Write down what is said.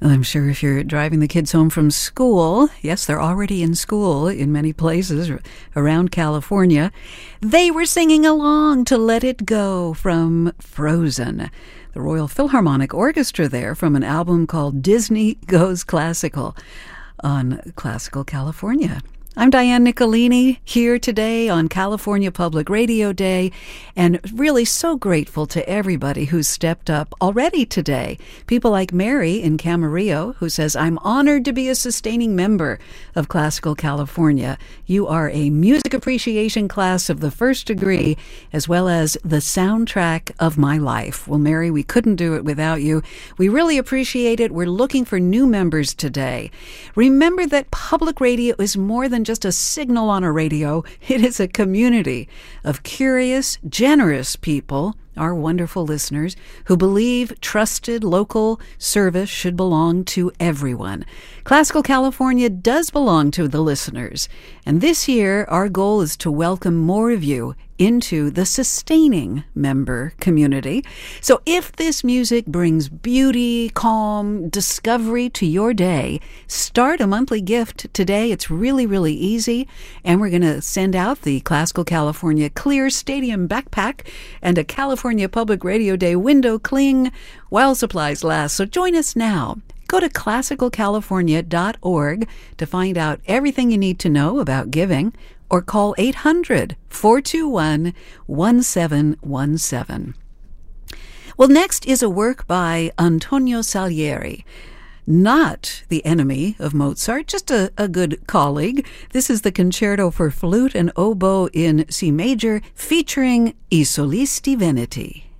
I'm sure if you're driving the kids home from school, yes, they're already in school in many places around California, they were singing along to Let It Go from Frozen. The Royal Philharmonic Orchestra there from an album called Disney Goes Classical on Classical California. I'm Diane Nicolini here today on California Public Radio Day, and really so grateful to everybody who's stepped up already today. People like Mary in Camarillo, who says, I'm honored to be a sustaining member of Classical California. You are a music appreciation class of the first degree, as well as the soundtrack of my life. Well, Mary, we couldn't do it without you. We really appreciate it. We're looking for new members today. Remember that public radio is more than just a signal on a radio. It is a community of curious, generous people, our wonderful listeners, who believe trusted local service should belong to everyone. Classical California does belong to the listeners, and this year our goal is to welcome more of you into the sustaining member community. So if this music brings beauty, calm, discovery to your day, start a monthly gift today. It's really, really easy. And we're going to send out the Classical California Clear Stadium backpack and a California Public Radio Day window cling while supplies last. So join us now. Go to classicalcalifornia.org to find out everything you need to know about giving, or call 800-421-1717. Well, next is a work by Antonio Salieri. Not the enemy of Mozart, just a good colleague. This is the Concerto for Flute and Oboe in C major, featuring I Solisti Veneti.